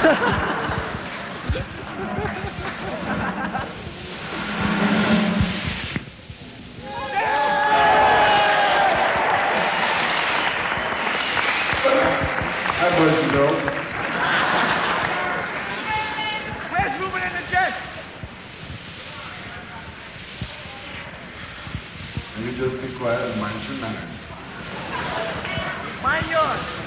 That was to go. Where's Reuben and the Jets? And you just be quiet and mind your manners. Mind yours.